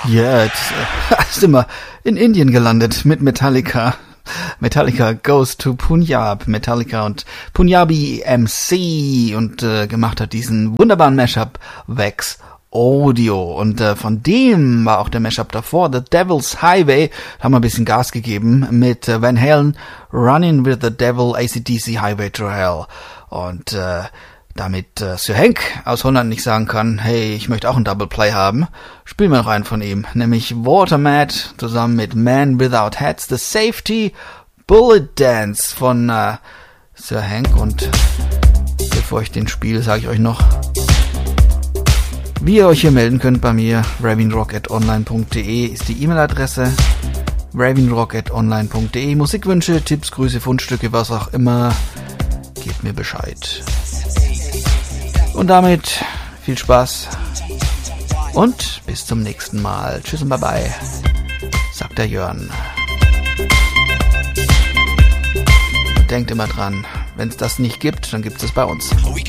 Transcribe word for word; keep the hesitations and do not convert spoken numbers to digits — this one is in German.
Ja, jetzt äh, sind wir in Indien gelandet mit Metallica. Metallica Goes to Punjab. Metallica und Punjabi M C und äh, gemacht hat diesen wunderbaren Mashup Wax Audio. Und äh, von dem war auch der Mashup davor, The Devil's Highway. Da haben wir ein bisschen Gas gegeben mit äh, Van Halen, Running with the Devil, A C D C Highway to Hell. Und äh, damit äh, Sir Hank aus Holland nicht sagen kann, hey, ich möchte auch einen Double Play haben, spielen wir noch einen von ihm, nämlich Watermat zusammen mit Man Without Hats, The Safety Bullet Dance von äh, Sir Hank. Und bevor ich den spiele, sage ich euch noch, wie ihr euch hier melden könnt bei mir. ravinrock at online punkt de ist die E-Mail-Adresse. ravinrock at online punkt de. Musikwünsche, Tipps, Grüße, Fundstücke, was auch immer, gebt mir Bescheid. Und damit viel Spaß und bis zum nächsten Mal. Tschüss und bye bye, sagt der Jörn. Und denkt immer dran, wenn es das nicht gibt, dann gibt es bei uns.